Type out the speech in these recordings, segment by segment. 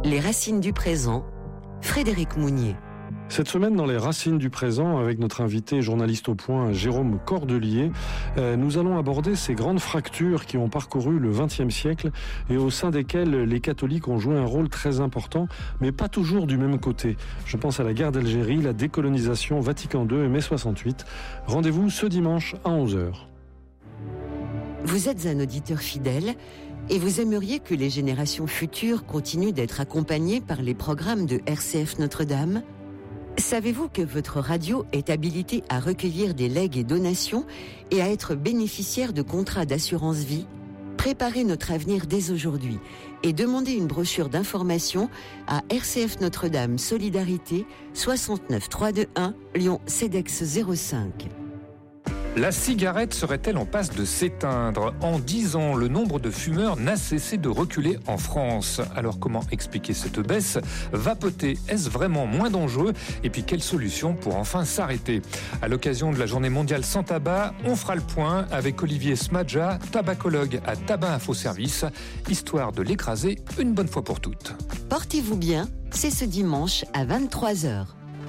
Les racines du présent, Frédéric Mounier. Cette semaine, dans les racines du présent, avec notre invité journaliste au point, Jérôme Cordelier, nous allons aborder ces grandes fractures qui ont parcouru le XXe siècle et au sein desquelles les catholiques ont joué un rôle très important, mais pas toujours du même côté. Je pense à la guerre d'Algérie, la décolonisation, Vatican II et mai 68. Rendez-vous ce dimanche à 11h. Vous êtes un auditeur fidèle et vous aimeriez que les générations futures continuent d'être accompagnées par les programmes de RCF Notre-Dame ? Savez-vous que votre radio est habilitée à recueillir des legs et donations et à être bénéficiaire de contrats d'assurance vie ? Préparez notre avenir dès aujourd'hui et demandez une brochure d'information à RCF Notre-Dame Solidarité 69 321 Lyon CEDEX 05. La cigarette serait-elle en passe de s'éteindre ? En 10 ans, le nombre de fumeurs n'a cessé de reculer en France. Alors comment expliquer cette baisse ? Vapoter, est-ce vraiment moins dangereux ? Et puis quelle solution pour enfin s'arrêter ? À l'occasion de la journée mondiale sans tabac, on fera le point avec Olivier Smadja, tabacologue à Tabac Info Service, histoire de l'écraser une bonne fois pour toutes. Portez-vous bien, c'est ce dimanche à 23h.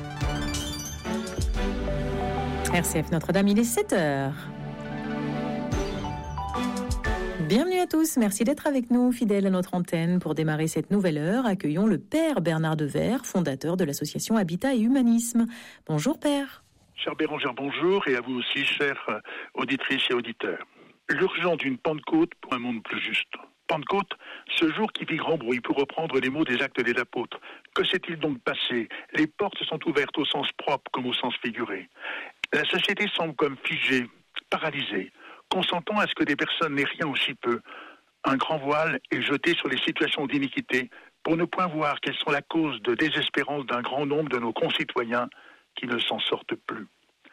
RCF Notre-Dame, il est 7h. Bienvenue à tous, merci d'être avec nous, fidèles à notre antenne. Pour démarrer cette nouvelle heure, accueillons le Père Bernard Devers, fondateur de l'association Habitat et Humanisme. Bonjour Père. Cher Bérangère, bonjour, et à vous aussi, chères auditrices et auditeurs. L'urgence d'une Pentecôte pour un monde plus juste. Pentecôte, ce jour qui fit grand bruit, pour reprendre les mots des Actes des Apôtres. Que s'est-il donc passé ? Les portes sont ouvertes au sens propre comme au sens figuré. La société semble comme figée, paralysée, consentant à ce que des personnes n'aient rien aussi peu. Un grand voile est jeté sur les situations d'iniquité pour ne point voir quelles sont la cause de désespérance d'un grand nombre de nos concitoyens qui ne s'en sortent plus.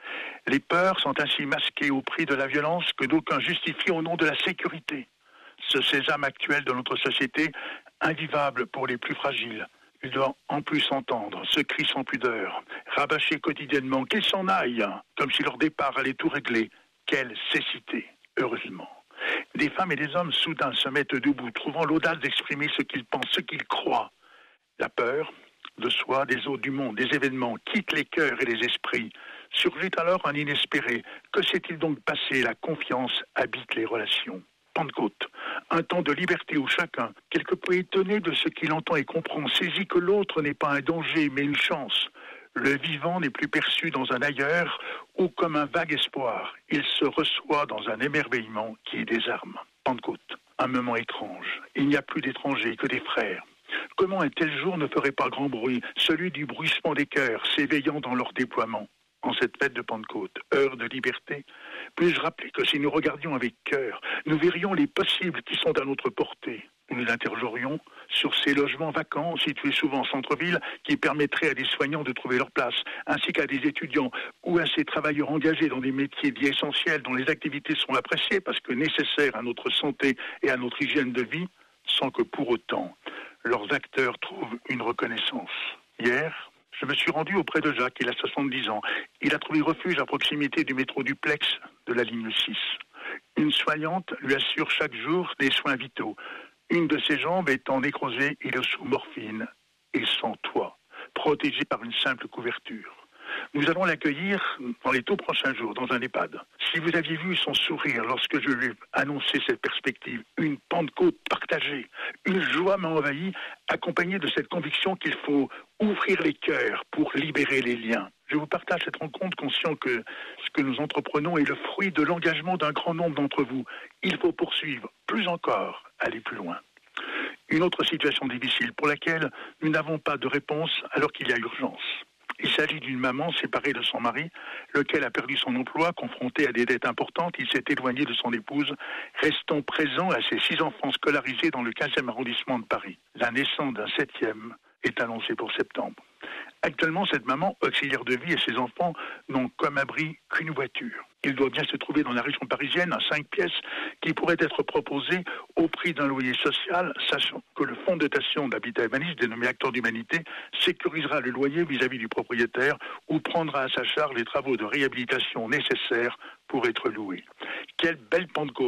Les peurs sont ainsi masquées au prix de la violence que d'aucuns justifient au nom de la sécurité. Ce sésame actuel de notre société, invivable pour les plus fragiles. Il doit en plus entendre ce cri sans pudeur, rabâché quotidiennement, qu'ils s'en aillent, comme si leur départ allait tout régler. Quelle cécité, heureusement. Des femmes et des hommes soudain se mettent debout, trouvant l'audace d'exprimer ce qu'ils pensent, ce qu'ils croient. La peur de soi, des autres, du monde, des événements, quitte les cœurs et les esprits. Surgit alors un inespéré. Que s'est-il donc passé ? La confiance habite les relations. Pentecôte, un temps de liberté où chacun, quelque peu étonné de ce qu'il entend et comprend, saisit que l'autre n'est pas un danger mais une chance. Le vivant n'est plus perçu dans un ailleurs ou comme un vague espoir. Il se reçoit dans un émerveillement qui désarme. Pentecôte, un moment étrange. Il n'y a plus d'étrangers que des frères. Comment un tel jour ne ferait pas grand bruit, celui du bruissement des cœurs s'éveillant dans leur déploiement ? En cette fête de Pentecôte, heure de liberté, puis-je rappeler que si nous regardions avec cœur, nous verrions les possibles qui sont à notre portée. Nous nous interrogerions sur ces logements vacants, situés souvent en centre-ville, qui permettraient à des soignants de trouver leur place, ainsi qu'à des étudiants ou à ces travailleurs engagés dans des métiers dits essentiels dont les activités sont appréciées parce que nécessaires à notre santé et à notre hygiène de vie, sans que pour autant leurs acteurs trouvent une reconnaissance. Hier, je me suis rendu auprès de Jacques, il a 70 ans. Il a trouvé refuge à proximité du métro Duplex de la ligne 6. Une soignante lui assure chaque jour des soins vitaux. Une de ses jambes étant nécrosée, il est sous morphine et sans toit, protégé par une simple couverture. Nous allons l'accueillir dans les tout prochains jours, dans un EHPAD. Si vous aviez vu son sourire lorsque je lui ai annoncé cette perspective, une Pentecôte partagée, une joie m'a envahi, accompagnée de cette conviction qu'il faut ouvrir les cœurs pour libérer les liens. Je vous partage cette rencontre conscient que ce que nous entreprenons est le fruit de l'engagement d'un grand nombre d'entre vous. Il faut poursuivre, plus encore, aller plus loin. Une autre situation difficile pour laquelle nous n'avons pas de réponse alors qu'il y a urgence. Il s'agit d'une maman séparée de son mari, lequel a perdu son emploi, confronté à des dettes importantes. Il s'est éloigné de son épouse, restant présent à ses 6 enfants scolarisés dans le 15e arrondissement de Paris. La naissance d'un 7e est annoncée pour septembre. Actuellement, cette maman, auxiliaire de vie, et ses enfants n'ont comme abri qu'une voiture. Il doit bien se trouver dans la région parisienne un 5 pièces qui pourrait être proposé au prix d'un loyer social, sachant que le fonds de dotation d'habitat humaniste, dénommé Acteur d'Humanité, sécurisera le loyer vis-à-vis du propriétaire ou prendra à sa charge les travaux de réhabilitation nécessaires pour être loués. Quelle belle Pentecôte!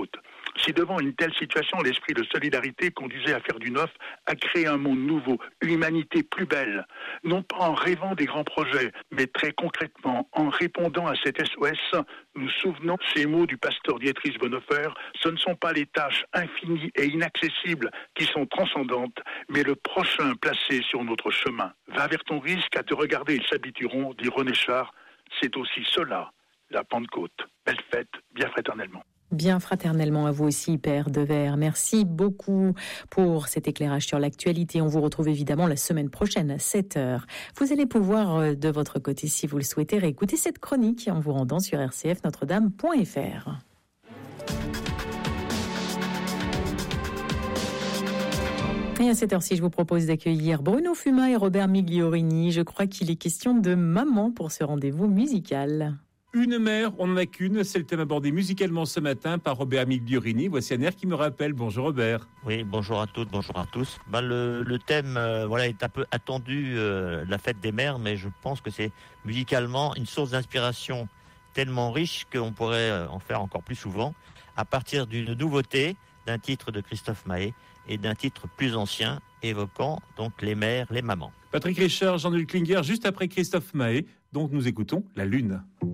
Si devant une telle situation, l'esprit de solidarité conduisait à faire du neuf, à créer un monde nouveau, une humanité plus belle, non pas en rêvant des grands projets, mais très concrètement, en répondant à cet SOS, nous souvenons ces mots du pasteur Dietrich Bonhoeffer, ce ne sont pas les tâches infinies et inaccessibles qui sont transcendantes, mais le prochain placé sur notre chemin. Va vers ton risque, à te regarder, ils s'habitueront, dit René Char, c'est aussi cela, la Pentecôte. Belle fête, bien fraternellement. Bien fraternellement à vous aussi, Père Devers. Merci beaucoup pour cet éclairage sur l'actualité. On vous retrouve évidemment la semaine prochaine à 7h. Vous allez pouvoir, de votre côté, si vous le souhaitez, réécouter cette chronique en vous rendant sur rcfnotredame.fr. Et à cette heure-ci, je vous propose d'accueillir Bruno Fuma et Robert Migliorini. Je crois qu'il est question de maman pour ce rendez-vous musical. Une mère, on n'en a qu'une, c'est le thème abordé musicalement ce matin par Robert Migliorini. Voici un air qui me rappelle. Bonjour Robert. Oui, bonjour à toutes, bonjour à tous. Le thème est un peu attendu, la fête des mères, mais je pense que c'est musicalement une source d'inspiration tellement riche qu'on pourrait en faire encore plus souvent, à partir d'une nouveauté, d'un titre de Christophe Maé et d'un titre plus ancien, évoquant donc les mères, les mamans. Patrick Richard, Jean-Luc Klinger, juste après Christophe Maé, dont nous écoutons La Lune.